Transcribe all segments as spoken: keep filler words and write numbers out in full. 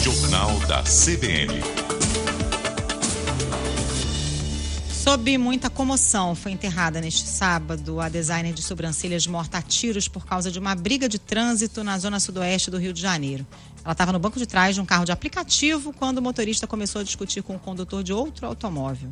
Jornal da C B N. Sob muita comoção, foi enterrada neste sábado a designer de sobrancelhas morta a tiros por causa de uma briga de trânsito na zona sudoeste do Rio de Janeiro. Ela estava no banco de trás de um carro de aplicativo quando o motorista começou a discutir com o condutor de outro automóvel.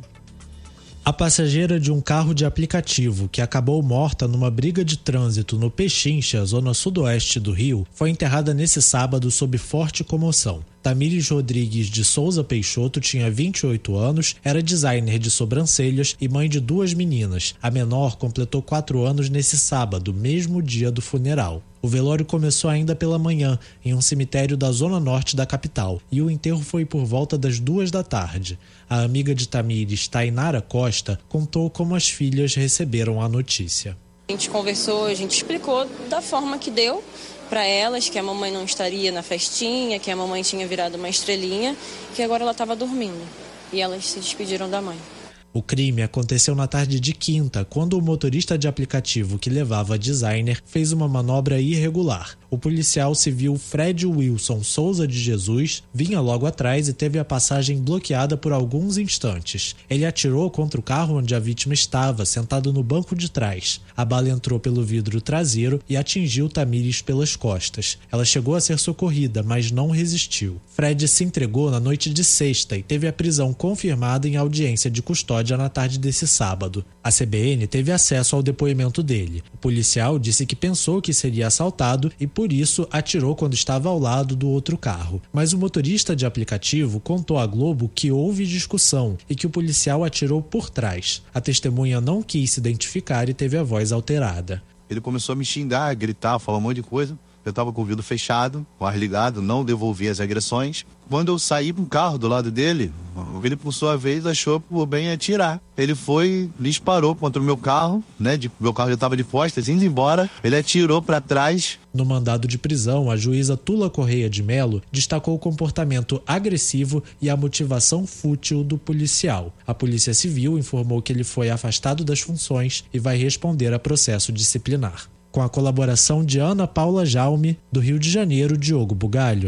A passageira de um carro de aplicativo que acabou morta numa briga de trânsito no Pechincha, zona sudoeste do Rio, foi enterrada nesse sábado sob forte comoção. Tamires Rodrigues de Souza Peixoto tinha vinte e oito anos, era designer de sobrancelhas e mãe de duas meninas. A menor completou quatro anos nesse sábado, mesmo dia do funeral. O velório começou ainda pela manhã, em um cemitério da zona norte da capital, e o enterro foi por volta das duas da tarde. A amiga de Tamires, Tainara Costa, contou como as filhas receberam a notícia. A gente conversou, a gente explicou da forma que deu para elas, que a mamãe não estaria na festinha, que a mamãe tinha virado uma estrelinha, que agora ela estava dormindo. E elas se despediram da mãe. O crime aconteceu na tarde de quinta, quando o motorista de aplicativo que levava a designer fez uma manobra irregular. O policial civil Fred Wilson Souza de Jesus vinha logo atrás e teve a passagem bloqueada por alguns instantes. Ele atirou contra o carro onde a vítima estava, sentado no banco de trás. A bala entrou pelo vidro traseiro e atingiu Tamires pelas costas. Ela chegou a ser socorrida, mas não resistiu. Fred se entregou na noite de sexta e teve a prisão confirmada em audiência de custódia na tarde desse sábado. A C B N teve acesso ao depoimento dele. O policial disse que pensou que seria assaltado e por isso atirou quando estava ao lado do outro carro. Mas o motorista de aplicativo contou à Globo que houve discussão e que o policial atirou por trás. A testemunha não quis se identificar e teve a voz alterada. Ele começou a me xingar, a gritar, falar um monte de coisa. Eu estava com o vidro fechado, o ar ligado, não devolvi as agressões. Quando eu saí pro carro do lado dele, ele, por sua vez, achou por bem atirar. Ele foi, disparou contra o meu carro, né? De, meu carro já estava de costas, indo embora. Ele atirou para trás. No mandado de prisão, a juíza Tula Correia de Melo destacou o comportamento agressivo e a motivação fútil do policial. A Polícia Civil informou que ele foi afastado das funções e vai responder a processo disciplinar. Com a colaboração de Ana Paula Jaume, do Rio de Janeiro, Diogo Bugalho.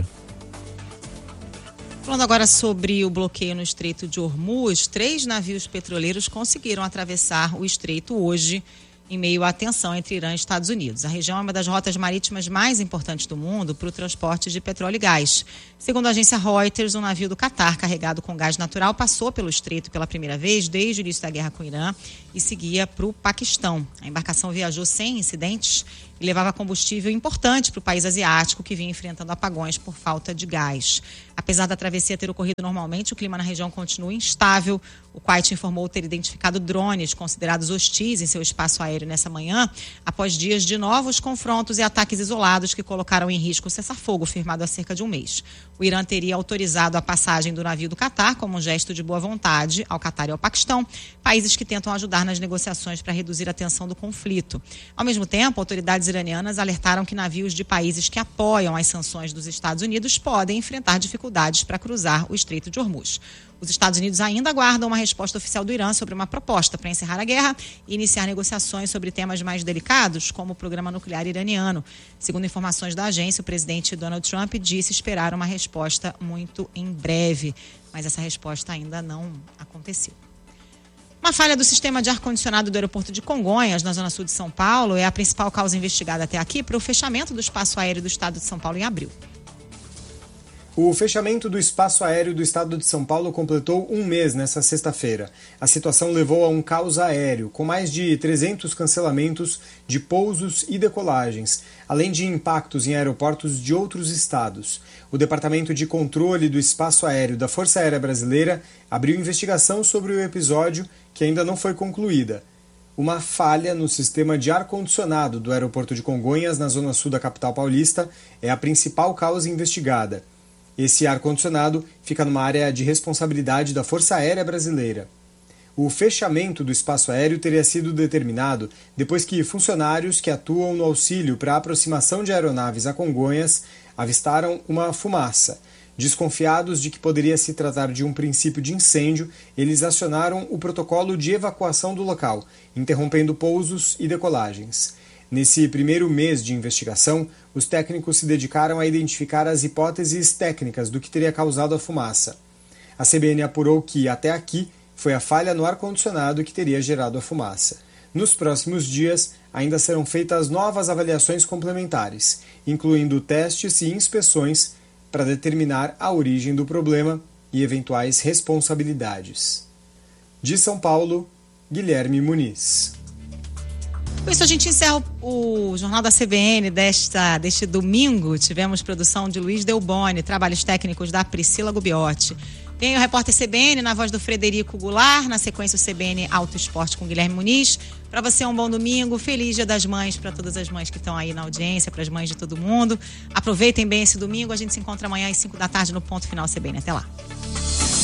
Falando agora sobre o bloqueio no Estreito de Hormuz, três navios petroleiros conseguiram atravessar o estreito hoje, em meio à tensão entre Irã e Estados Unidos. A região é uma das rotas marítimas mais importantes do mundo para o transporte de petróleo e gás. Segundo a agência Reuters, um navio do Catar carregado com gás natural passou pelo estreito pela primeira vez desde o início da guerra com o Irã e seguia para o Paquistão. A embarcação viajou sem incidentes e levava combustível importante para o país asiático, que vinha enfrentando apagões por falta de gás. Apesar da travessia ter ocorrido normalmente, o clima na região continua instável. O Kuwait informou ter identificado drones considerados hostis em seu espaço aéreo nessa manhã, após dias de novos confrontos e ataques isolados que colocaram em risco o cessar-fogo firmado há cerca de um mês. O Irã teria autorizado a passagem do navio do Catar como um gesto de boa vontade ao Catar e ao Paquistão, países que tentam ajudar nas negociações para reduzir a tensão do conflito. Ao mesmo tempo, autoridades iranianas alertaram que navios de países que apoiam as sanções dos Estados Unidos podem enfrentar dificuldades para cruzar o Estreito de Hormuz. Os Estados Unidos ainda aguardam uma resposta oficial do Irã sobre uma proposta para encerrar a guerra e iniciar negociações sobre temas mais delicados, como o programa nuclear iraniano. Segundo informações da agência, o presidente Donald Trump disse esperar uma resposta muito em breve, mas essa resposta ainda não aconteceu. Uma falha do sistema de ar-condicionado do aeroporto de Congonhas, na zona sul de São Paulo, é a principal causa investigada até aqui para o fechamento do espaço aéreo do estado de São Paulo em abril. O fechamento do espaço aéreo do estado de São Paulo completou um mês nesta sexta-feira. A situação levou a um caos aéreo, com mais de trezentos cancelamentos de pousos e decolagens, além de impactos em aeroportos de outros estados. O Departamento de Controle do Espaço Aéreo da Força Aérea Brasileira abriu investigação sobre o episódio, que ainda não foi concluída. Uma falha no sistema de ar-condicionado do aeroporto de Congonhas, na zona sul da capital paulista, é a principal causa investigada. Esse ar-condicionado fica numa área de responsabilidade da Força Aérea Brasileira. O fechamento do espaço aéreo teria sido determinado depois que funcionários que atuam no auxílio para a aproximação de aeronaves a Congonhas avistaram uma fumaça. Desconfiados de que poderia se tratar de um princípio de incêndio, eles acionaram o protocolo de evacuação do local, interrompendo pousos e decolagens. Nesse primeiro mês de investigação, os técnicos se dedicaram a identificar as hipóteses técnicas do que teria causado a fumaça. A C B N apurou que, até aqui, foi a falha no ar-condicionado que teria gerado a fumaça. Nos próximos dias, ainda serão feitas novas avaliações complementares, incluindo testes e inspeções para determinar a origem do problema e eventuais responsabilidades. De São Paulo, Guilherme Muniz. Com isso a gente encerra o, o Jornal da C B N desta, deste domingo. Tivemos produção de Luiz Delboni, trabalhos técnicos da Priscila Gubiotti. Tem o repórter C B N na voz do Frederico Goulart, na sequência o C B N Auto Esporte com Guilherme Muniz. Para você um bom domingo, feliz Dia das Mães para todas as mães que estão aí na audiência, para as mães de todo mundo. Aproveitem bem esse domingo, a gente se encontra amanhã às cinco da tarde no Ponto Final C B N. Até lá.